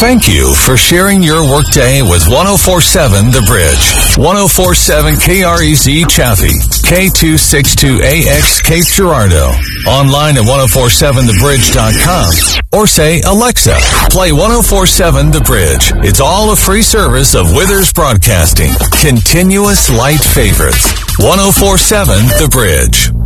Thank you for sharing your workday with 1047 The Bridge. 1047 KREZ Chaffee, K262AX Cape Girardeau. Online at 1047thebridge.com or say, Alexa, play 1047 The Bridge. It's all a free service of Withers Broadcasting. Continuous light favorites. 1047 The Bridge.